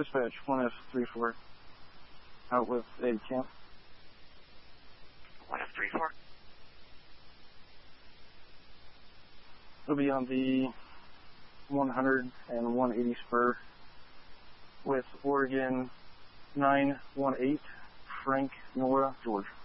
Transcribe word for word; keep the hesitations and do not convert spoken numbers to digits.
Dispatch, one F three four. Out with a camp. one F three four. It'll be on the one hundred and one eighty spur with Oregon nine one eight, Frank, Nora, George.